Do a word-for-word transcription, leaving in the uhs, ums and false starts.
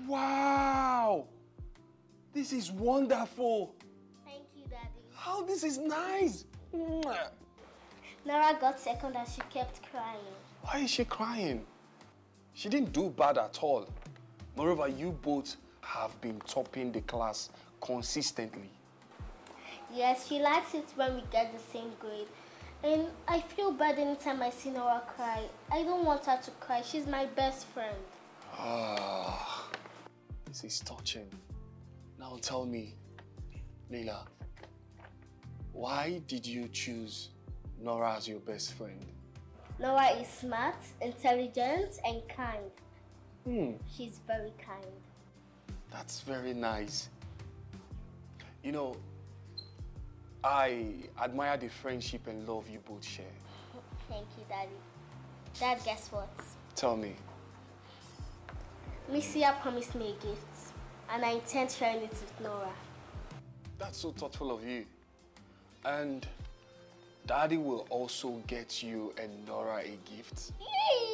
Wow! This is wonderful. Thank you, Daddy. Oh, this is nice. Nora got second and she kept crying. Why is she crying? She didn't do bad at all. Moreover, you both have been topping the class consistently. Yes, she likes it when we get the same grade. And I feel bad anytime I see Nora cry. I don't want her to cry. She's my best friend. Ah, this is touching. Now tell me, Leila, why did you choose Nora as your best friend? Nora is smart, intelligent, and kind. Hmm. She's very kind. That's very nice. You know, I admire the friendship and love you both share. Thank you, Daddy. Dad, guess what? Tell me. Misia promised me a gift, and I intend sharing it with Nora. That's so thoughtful of you. And Daddy will also get you and Nora a gift. Yay!